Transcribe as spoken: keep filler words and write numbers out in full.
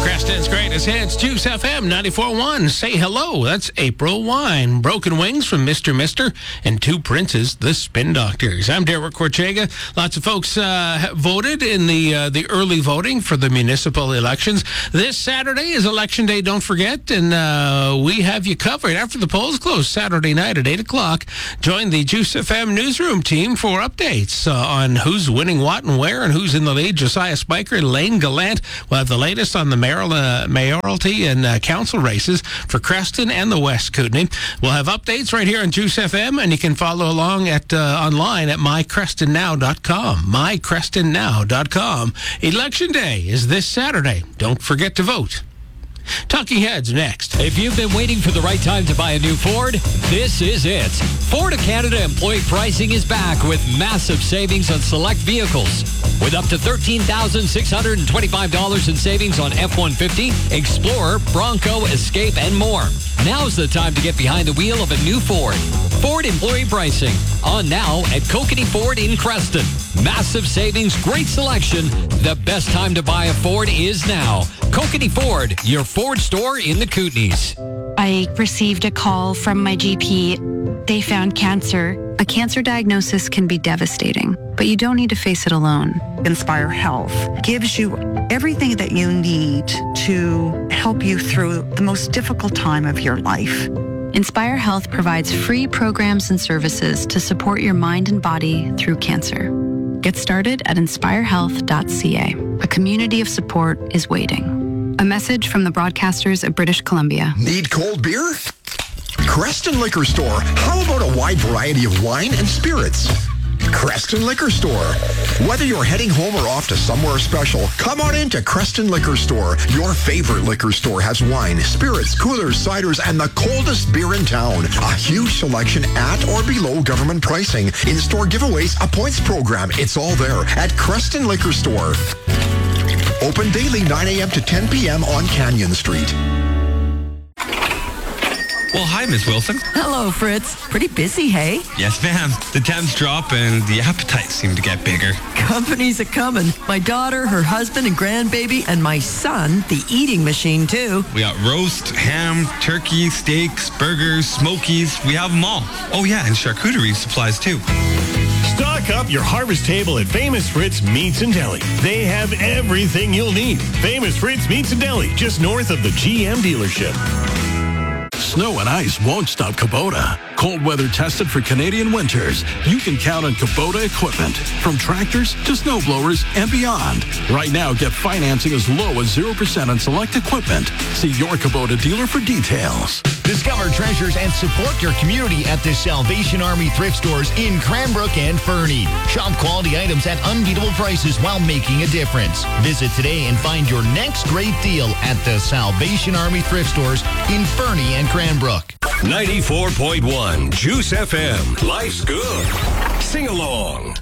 Creston's greatest hits, Juice F M ninety-four point one. Say hello. That's April Wine. Broken Wings from Mister Mister and Two Princes, the Spin Doctors. I'm Derek Corchega. Lots of folks uh, voted in the uh, the early voting for the municipal elections. This Saturday is Election Day, don't forget, and uh, we have you covered. After the polls close Saturday night at eight o'clock, join the Juice F M newsroom team for updates uh, on who's winning what and where and who's in the lead. Josiah Spiker, Lane Gallant will have the latest on the mayoral, uh, mayoralty and uh, council races for Creston and the West Kootenay. We'll have updates right here on Juice F M, and you can follow along at uh, online at my creston now dot com. my creston now dot com. Election Day is this Saturday. Don't forget to vote. Talking Heads next. If you've been waiting for the right time to buy a new Ford, this is it. Ford of Canada employee pricing is back with massive savings on select vehicles. With up to thirteen thousand six hundred twenty-five dollars in savings on F one fifty, Explorer, Bronco, Escape, and more. Now's the time to get behind the wheel of a new Ford. Ford employee pricing. On now at Kokanee Ford in Creston. Massive savings, great selection. The best time to buy a Ford is now. Kokanee Ford, your Ford store in the Kootenays. I received a call from my G P. They found cancer. A cancer diagnosis can be devastating, but you don't need to face it alone. Inspire Health gives you everything that you need to help you through the most difficult time of your life. Inspire Health provides free programs and services to support your mind and body through cancer. Get started at inspire health dot c a. A community of support is waiting. A message from the broadcasters of British Columbia. Need cold beer? Creston Liquor Store. How about a wide variety of wine and spirits? Creston Liquor Store. Whether you're heading home or off to somewhere special, come on into Creston Liquor Store. Your favorite liquor store has wine, spirits, coolers, ciders, and the coldest beer in town. A huge selection at or below government pricing. In-store giveaways, a points program. It's all there at Creston Liquor Store. Open daily nine a.m. to ten p.m. on Canyon Street. Well, hi, Miss Wilson. Hello, Fritz. Pretty busy, hey? Yes, ma'am. The temps drop and the appetites seem to get bigger. Company's a-coming. My daughter, her husband and grandbaby, and my son, the eating machine, too. We got roast, ham, turkey, steaks, burgers, smokies. We have them all. Oh, yeah, and charcuterie supplies, too. Stock up your harvest table at Famous Fritz Meats and Deli. They have everything you'll need. Famous Fritz Meats and Deli, just north of the G M dealership. Snow and ice won't stop Kubota. Cold weather tested for Canadian winters. You can count on Kubota equipment, from tractors to snowblowers and beyond. Right now, get financing as low as zero percent on select equipment. See your Kubota dealer for details. Discover treasures and support your community at the Salvation Army thrift stores in Cranbrook and Fernie. Shop quality items at unbeatable prices while making a difference. Visit today and find your next great deal at the Salvation Army thrift stores in Fernie and Cranbrook. ninety-four point one Juice F M. Life's good. Sing along.